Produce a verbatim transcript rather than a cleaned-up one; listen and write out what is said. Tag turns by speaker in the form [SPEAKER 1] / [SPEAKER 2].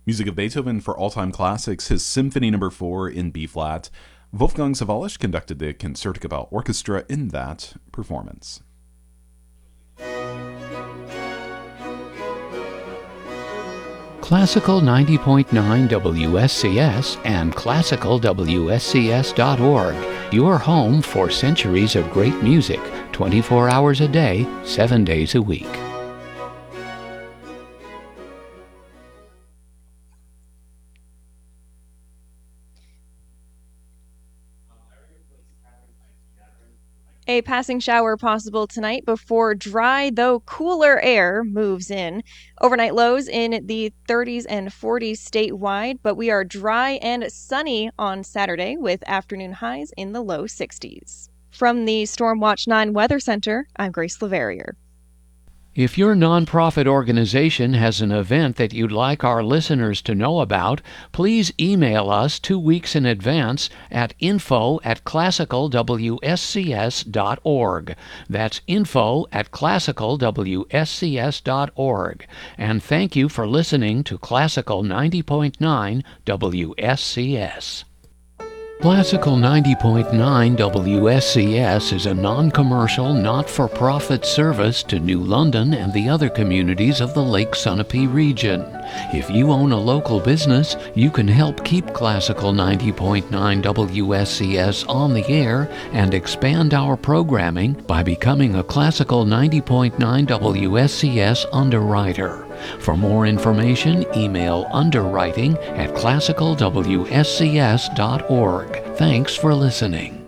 [SPEAKER 1] Music of Beethoven for All-Time Classics, his Symphony Number four in B-flat. Wolfgang Sawallisch conducted the Concertgebouw Orchestra in that performance.
[SPEAKER 2] Classical ninety point nine W S C S and classical W S C S dot org, your home for centuries of great music, twenty-four hours a day, seven days a week.
[SPEAKER 3] A passing shower possible tonight before dry, though cooler air moves in. Overnight lows in the thirties and forties statewide, but we are dry and sunny on Saturday with afternoon highs in the low sixties. From the Stormwatch nine Weather Center, I'm Grace Leverrier.
[SPEAKER 2] If your nonprofit organization has an event that you'd like our listeners to know about, please email us two weeks in advance at info at classical W S C S dot org. That's info at classical W S C S dot org. And thank you for listening to Classical ninety point nine W S C S. Classical ninety point nine W S C S is a non-commercial, not-for-profit service to New London and the other communities of the Lake Sunapee region. If you own a local business, you can help keep Classical ninety point nine W S C S on the air and expand our programming by becoming a Classical ninety point nine W S C S underwriter. For more information, email underwriting at classical W S C S dot org. Thanks for listening.